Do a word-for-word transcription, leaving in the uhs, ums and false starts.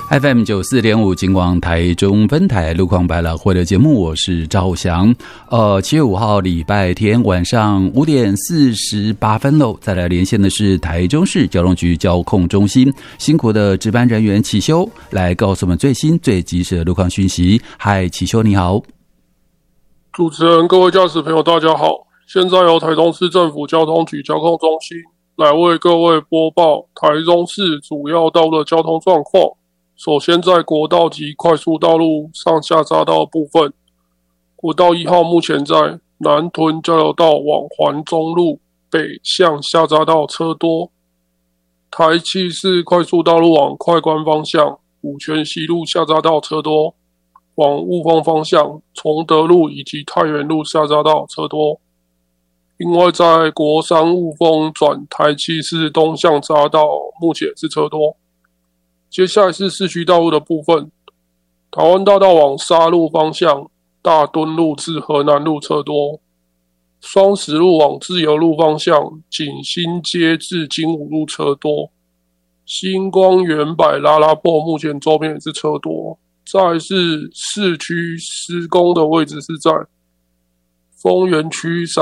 F M 九四点五金广台中分台路况百老汇的节目，我是赵翔。呃，七月五号礼拜天晚上五点四十八分喽。再来连线的是台中市交通局交控中心辛苦的值班人员启修，来告诉我们最新最及时的路况讯息。嗨，启修你好。 主持人、各位驾驶朋友，大家好。现在由台中市政府交通局交控中心来为各位播报台中市主要道路的交通状况。首先在国道及快速道路上下匝道的部分，国道一号目前在南屯交流道往环中路北向下匝道车多，台七四快速道路往快关方向五权西路下匝道车多，往雾峰方向崇德路以及太原路下匝道车多。另外在国三雾峰转台七四东向匝道目前是车多。接下来是市区道路的部分，台湾大道往沙鹿方向大墩路至河南路车多，双十路往自由路方向景兴街至金武路车多，星光园百拉拉坡目前周边也是车多。再来是市区施工的位置是在丰原区